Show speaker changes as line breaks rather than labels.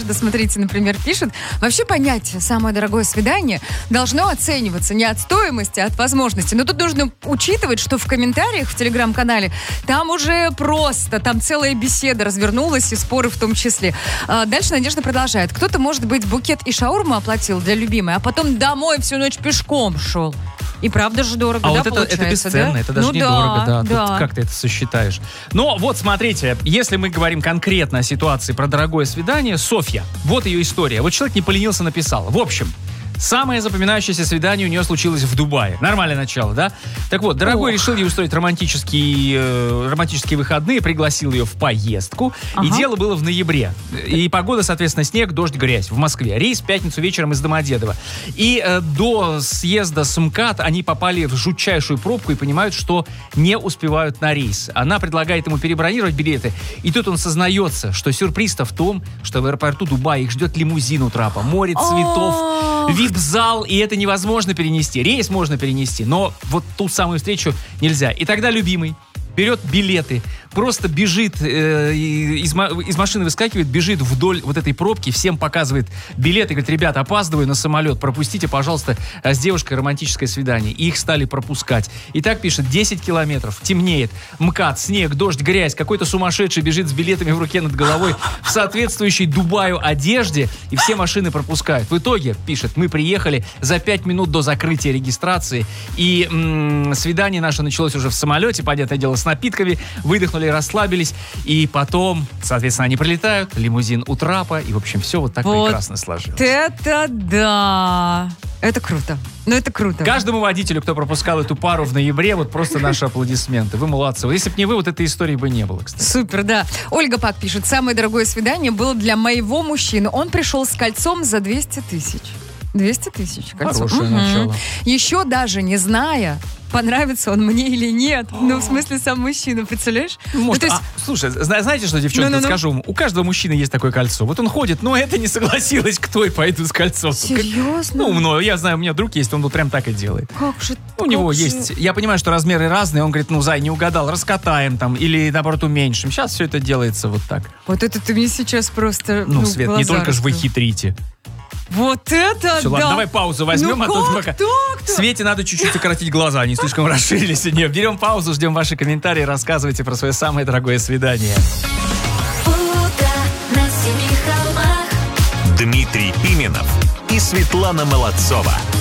Надежда, смотрите, например, пишет, вообще понятие «самое дорогое свидание» должно оцениваться не от стоимости, а от возможности. Но тут нужно учитывать, что в комментариях в Телеграм-канале там уже просто, там целая беседа развернулась, и споры в том числе. Дальше Надежда продолжает. Кто-то, может быть, букет и шаурму оплатил для любимой, а потом домой всю ночь пешком шел. И правда же дорого, да,
вот это бесценно,
да?
это даже недорого, да. Тут как ты это сосчитаешь? Но вот смотрите, если мы говорим конкретно о ситуации про дорогое свидание, Софья, вот ее история. Вот человек не поленился, написал. В общем, самое запоминающееся свидание у нее случилось в Дубае. Нормальное начало, да? Так вот, дорогой решил ей устроить романтические выходные, пригласил ее в поездку. И дело было в ноябре. И погода, соответственно, снег, дождь, грязь в Москве. Рейс в пятницу вечером из Домодедово. И до съезда с МКАД они попали в жутчайшую пробку и понимают, что не успевают на рейс. Она предлагает ему перебронировать билеты. И тут он сознается, что сюрприз-то в том, что в аэропорту Дубая их ждет лимузин у трапа, море цветов, вип-зал, и это невозможно перенести. Рейс можно перенести, но вот ту самую встречу нельзя. И тогда любимый берет билеты, просто бежит, из машины выскакивает, бежит вдоль вот этой пробки, всем показывает билеты, говорит, ребята, опаздываю на самолет, пропустите, пожалуйста, с девушкой романтическое свидание. И их стали пропускать. И так пишет, 10 километров, темнеет, МКАД, снег, дождь, грязь, какой-то сумасшедший бежит с билетами в руке над головой в соответствующей Дубаю одежде, и все машины пропускают. В итоге, пишет, мы приехали за 5 минут до закрытия регистрации, и свидание наше началось уже в самолете, понятное дело, с напитками, выдохнули, расслабились, и потом, соответственно, они прилетают, лимузин у трапа, и, в общем, все вот так прекрасно сложилось.
Это да! Это круто. Ну, это круто.
Каждому водителю, кто пропускал эту пару в ноябре, вот просто наши аплодисменты. Вы молодцы. Если бы не вы, вот этой истории бы не было, кстати.
Супер, да. Ольга Пак пишет, самое дорогое свидание было для моего мужчины. Он пришел с кольцом за 200 тысяч. 200 тысяч кольцо.
Хорошее начало.
Еще даже не зная, понравится он мне или нет. Ну, в смысле, сам мужчина, представляешь?
Может,
ну, то есть...
слушай, знаете что, девчонки, скажу, у каждого мужчины есть такое кольцо. Вот он ходит, но это не согласилась, кто и пойду с кольцом.
Серьезно?
Ну, я знаю, у меня друг есть, он вот прям так и делает.
Как же?
У него есть, я понимаю, что размеры разные, он говорит, Зай, не угадал, раскатаем там, или, наоборот, уменьшим. Сейчас все это делается вот так.
Вот это ты мне сейчас просто,
Свет, не только же вы хитрите.
Вот это
все,
да!
Ладно, давай паузу возьмем, а то пока... Свете надо чуть-чуть сократить глаза, они слишком расширились. Нет, берем паузу, ждем ваши комментарии, рассказывайте про свое самое дорогое свидание.
Дмитрий Пименов и Светлана Молодцова.